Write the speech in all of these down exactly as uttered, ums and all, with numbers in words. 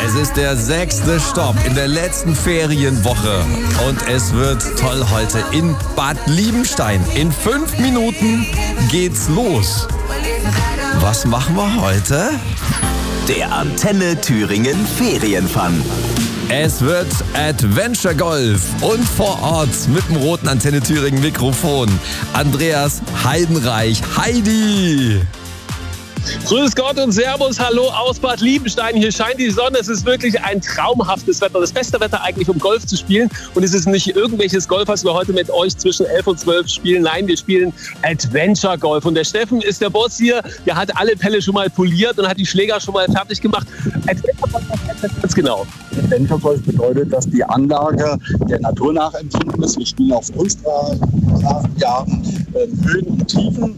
Es ist der sechste Stopp in der letzten Ferienwoche und es wird toll heute in Bad Liebenstein. In fünf Minuten geht's los. Was machen wir heute? Der Antenne Thüringen Ferienfun. Es wird Adventure Golf und vor Ort mit dem roten Antenne Thüringen Mikrofon Andreas Heidenreich. Heidi! Grüß Gott und Servus, hallo aus Bad Liebenstein. Hier scheint die Sonne, es ist wirklich ein traumhaftes Wetter. Das beste Wetter eigentlich, um Golf zu spielen. Und es ist nicht irgendwelches Golf, was wir heute mit euch zwischen elf und zwölf spielen. Nein, wir spielen Adventure Golf. Und der Steffen ist der Boss hier, der hat alle Pelle schon mal poliert und hat die Schläger schon mal fertig gemacht. Adventure Golf, was heißt das ganz genau? Adventure Golf bedeutet, dass die Anlage der Natur nachempfunden ist. Wir spielen auf Kunstrasen, jagen äh, Höhen und Tiefen.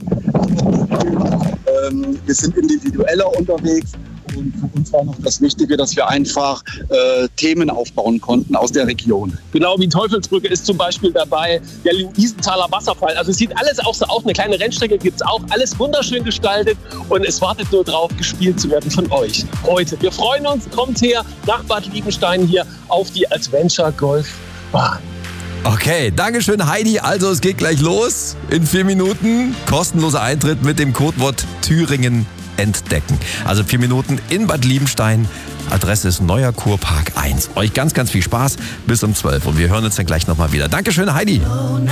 Ähm, wir sind individueller unterwegs und für uns war noch das Wichtige, dass wir einfach äh, Themen aufbauen konnten aus der Region. Genau wie Teufelsbrücke ist zum Beispiel dabei, der Luisenthaler Wasserfall. Also es sieht alles auch so aus, eine kleine Rennstrecke gibt es auch, alles wunderschön gestaltet und es wartet nur drauf, gespielt zu werden von euch heute. Wir freuen uns, kommt her nach Bad Liebenstein hier auf die Adventure Golf Bahn. Okay, Dankeschön Heidi. Also es geht gleich los. In vier Minuten kostenloser Eintritt mit dem Codewort Thüringen entdecken. Also vier Minuten in Bad Liebenstein. Adresse ist Neuer Kurpark eins. Euch ganz, ganz viel Spaß bis um zwölf. Und wir hören uns dann gleich nochmal wieder. Dankeschön Heidi.